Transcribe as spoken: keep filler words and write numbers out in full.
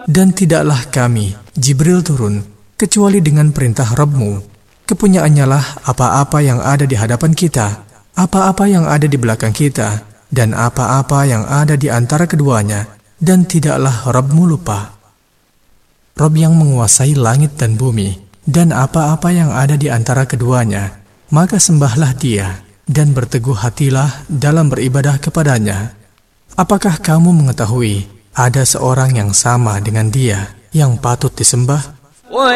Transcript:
Dan tidaklah kami, Jibril turun, kecuali dengan perintah Rabb-Mu. Kepunyaannya lah apa-apa yang ada di hadapan kita, apa-apa yang ada di belakang kita, dan apa-apa yang ada di antara keduanya, dan tidaklah Rabb-Mu lupa. Rabb yang menguasai langit dan bumi, dan apa-apa yang ada di antara keduanya, maka sembahlah Dia, dan berteguh hatilah dalam beribadah kepadanya. Apakah kamu mengetahui ada seorang yang sama dengan Dia yang patut disembah?